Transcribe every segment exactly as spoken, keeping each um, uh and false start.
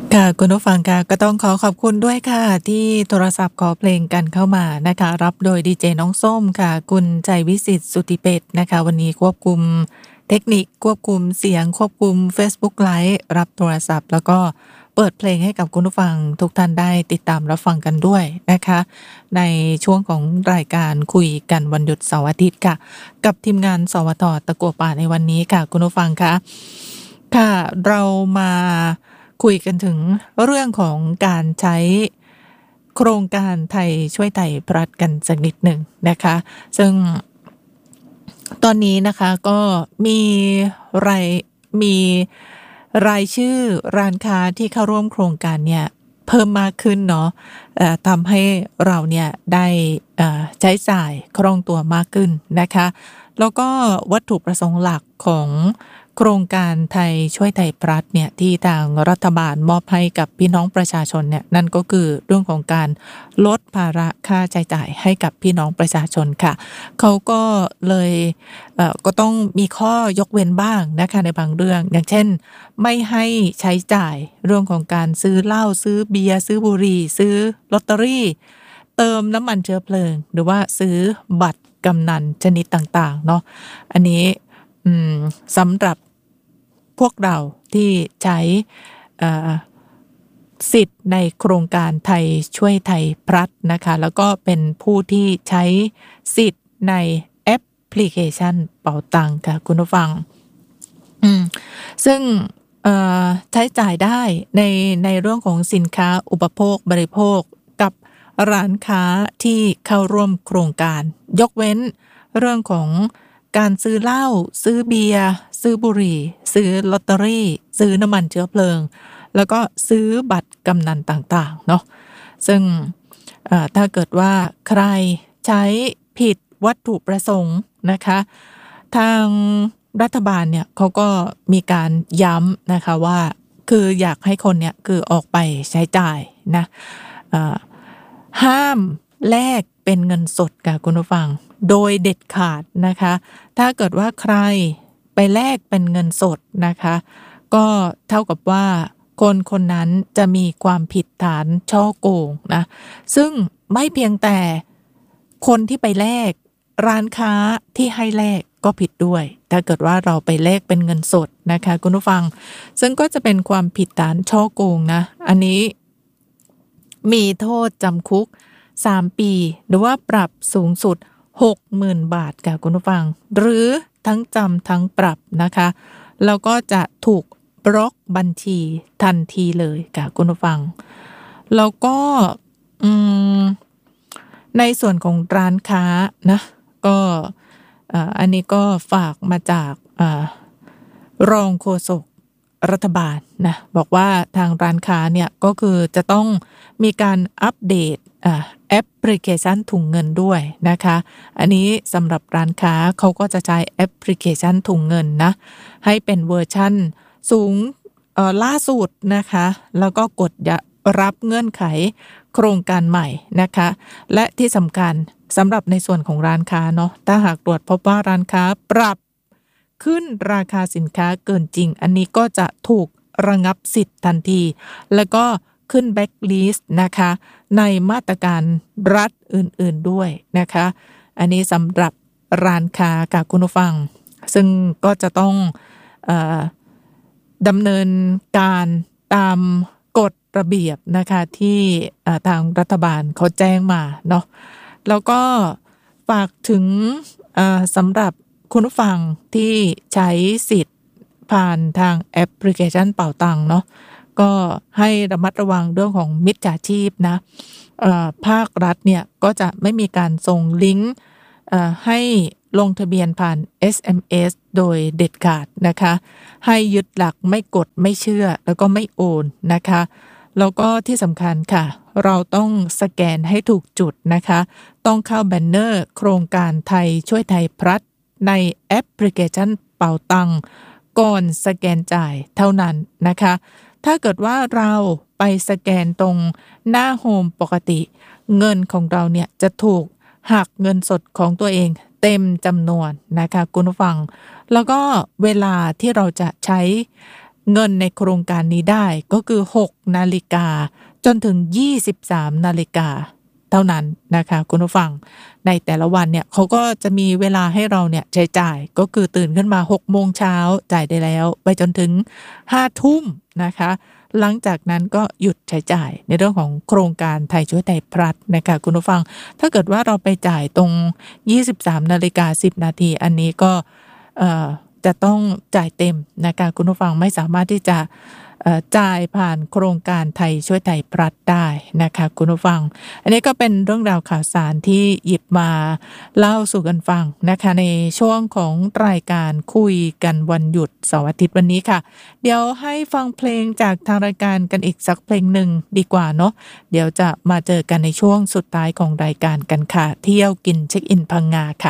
ค่ะคุณผู้ฟังค่ะก็ต้องขอขอบคุณด้วยค่ะที่โทรศัพท์ขอเพลงกันเข้ามานะคะรับโดยดีเจน้องส้มค่ะคุณใจวิสิทธิ์สุติเป็ดนะคะวันนี้ควบคุมเทคนิคควบคุมเสียงควบคุม Facebook Live รับโทรศัพท์แล้วก็เปิดเพลงให้กับคุณผู้ฟังทุกท่านได้ติดตามรับฟังกันด้วยนะคะในช่วงของรายการคุยกันวันหยุดเสาร์อาทิตย์ค่ะกับทีมงานสวทตะกั่วป่าในวันนี้ค่ะคุณผู้ฟังค่ะค่ะเรามาคุยกันถึงเรื่องของการใช้โครงการไทยช่วยไทยพลัดกันสักนิดหนึ่งนะคะซึ่งตอนนี้นะคะก็มีรายมีรายชื่อร้านค้าที่เข้าร่วมโครงการเนี่ยเพิ่มมากขึ้นเนาะเอ่อทำให้เราเนี่ยได้เอ่อใช้จ่ายคล่องตัวมากขึ้นนะคะแล้วก็วัตถุประสงค์หลักของโครงการไทยช่วยไทยพลัดเนี่ยที่ทางรัฐบาลมอบให้กับพี่น้องประชาชนเนี่ยนั่นก็คือเรื่องของการลดภาระค่าใช้จ่ายให้กับพี่น้องประชาชนค่ะเขาก็เลยเอ่อก็ต้องมีข้อยกเว้นบ้างนะคะในบางเรื่องอย่างเช่นไม่ให้ใช้จ่ายเรื่องของการซื้อเหล้าซื้อเบียร์ซื้อบุหรี่ซื้อลอตเตอรี่เติมน้ำมันเชื้อเพลิงหรือว่าซื้อบัตรกำนันชนิดต่างๆเนาะอันนี้อืมสำหรับพวกเราที่ใช้เอ่อสิทธิ์ในโครงการไทยช่วยไทยพลัดนะคะแล้วก็เป็นผู้ที่ใช้สิทธิ์ในแอปพลิเคชันเป๋าตังค่ะคุณผู้ฟังอืมซึ่งเอ่อใช้จ่ายได้ในในเรื่องของสินค้าอุปโภคบริโภคกับร้านค้าที่เข้าร่วมโครงการยกเว้นเรื่องของการซื้อเหล้าซื้อเบียร์ซื้อบุหรี่ซื้อลอตเตอรี่ซื้อน้ำมันเชื้อเพลิงแล้วก็ซื้อบัตรกำนันต่างๆเนาะซึ่งเอ่อถ้าเกิดว่าใครใช้ผิดวัตถุประสงค์นะคะทางรัฐบาลเนี่ยเขาก็มีการย้ำนะคะว่าคืออยากให้คนเนี่ยคือออกไปใช้จ่ายนะเอ่อห้ามแลกเป็นเงินสดค่ะคุณผู้ฟังโดยเด็ดขาดนะคะถ้าเกิดว่าใครไปแลกเป็นเงินสดนะคะก็เท่ากับว่าคนคนนั้นจะมีความผิดฐานช่อโกงนะซึ่งไม่เพียงแต่คนที่ไปแลกร้านค้าที่ให้แลกก็ผิดด้วยถ้าเกิดว่าเราไปแลกเป็นเงินสดนะคะคุณผู้ฟังซึ่งก็จะเป็นความผิดฐานช่อโกงนะอันนี้มีโทษจำคุกสามปีหรือว่าปรับสูงสุด หกหมื่น บาทค่ะคุณผู้ฟังหรือทั้งจำทั้งปรับนะคะแล้วก็จะถูกบล็อกบัญชีทันทีเลยค่ะคุณผู้ฟังแล้วก็อืมในส่วนของร้านค้านะก็เอ่ออันนี้ก็ฝากมาจากเอ่อรองโฆษกรัฐบาลนะบอกว่าทางร้านค้าเนี่ยก็คือจะต้องมีการอัปเดตอ่าแอปพลิเคชันถุงเงินด้วยนะคะอันนี้สำหรับร้านค้าเขาก็จะใช้แอปพลิเคชันถุงเงินนะให้เป็นเวอร์ชั่นสูงเอ่อล่าสุดนะคะแล้วก็กดรับเงื่อนไขโครงการใหม่นะคะและที่สำคัญสำหรับในส่วนของร้านค้าเนาะถ้าหากตรวจพบว่าร้านค้าปรับขึ้นราคาสินค้าเกินจริงอันนี้ก็จะถูกระงับสิทธิ์ทันทีแล้วก็ขึ้นแบ็คลิสต์นะคะในมาตรการรัฐอื่นๆด้วยนะคะอันนี้สำหรับร้านค้ากับคุณผู้ฟังซึ่งก็จะต้องเอ่อดำเนินการตามกฎระเบียบนะคะที่ทางรัฐบาลเขาแจ้งมาเนาะแล้วก็ฝากถึงสำหรับคุณผู้ฟังที่ใช้สิทธิ์ผ่านทางแอปพลิเคชันเป๋าตังเนาะก็ให้ระมัดระวังเรื่องของมิจฉาชีพนะภาครัฐเนี่ยก็จะไม่มีการส่งลิงก์ให้ลงทะเบียนผ่าน เอส เอ็ม เอส โดยเด็ดขาดนะคะให้ยึดหลักไม่กดไม่เชื่อแล้วก็ไม่โอนนะคะแล้วก็ที่สำคัญค่ะเราต้องสแกนให้ถูกจุดนะคะต้องเข้าแบนเนอร์โครงการไทยช่วยไทยพลัดในแอปพลิเคชันเป๋าตังก่อนสแกนจ่ายเท่านั้นนะคะถ้าเกิดว่าเราไปสแกนตรงหน้าโฮมปกติเงินของเราเนี่ยจะถูกหักเงินสดของตัวเองเต็มจำนวนนะคะคุณผู้ฟังแล้วก็เวลาที่เราจะใช้เงินในโครงการนี้ได้ก็คือหกนาฬิกาจนถึงยี่สิบสามนาฬิกาเท่านั้นนะคะคุณผู้ฟังในแต่ละวันเนี่ยเขาก็จะมีเวลาให้เราเนี่ยใช้จ่ายก็คือตื่นขึ้นมาหกโมงเช้าจ่ายได้แล้วไปจนถึงห้าทุ่มนะคะหลังจากนั้นก็หยุดใช้จ่ายในเรื่องของโครงการไทยช่วยไทยพลัสนะคะคุณผู้ฟังถ้าเกิดว่าเราไปจ่ายตรงยี่สิบสามนาฬิกาสิบนาทีอันนี้ก็เอ่อจะต้องจ่ายเต็มนะคะคุณผู้ฟังไม่สามารถที่จะจ่ายผ่านโครงการไทยช่วยไทยพลัสได้นะคะคุณผู้ฟังอันนี้ก็เป็นเรื่องราวข่าวสารที่หยิบมาเล่าสู่กันฟังนะคะในช่วงของรายการคุยกันวันหยุดเสาร์อาทิตย์วันนี้ค่ะเดี๋ยวให้ฟังเพลงจากทางรายการกันอีกสักเพลงหนึ่งดีกว่าเนาะเดี๋ยวจะมาเจอกันในช่วงสุดท้ายของรายการกันค่ะเที่ยวกินเช็คอินพังงาค่ะ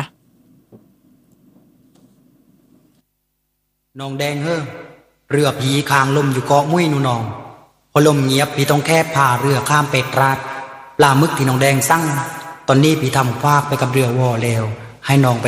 น้องแดงเฮ้อเรือผีคางลมอยู่เกาะมุ้ยนูนองพอลมเงียบพี่ต้องแค่พาเรือข้ามเป็ดราดปลาหมึกที่น้องแดงสั่งตอนนี้พี่ทำควากไปกับเรือวอแล้วให้น้องไป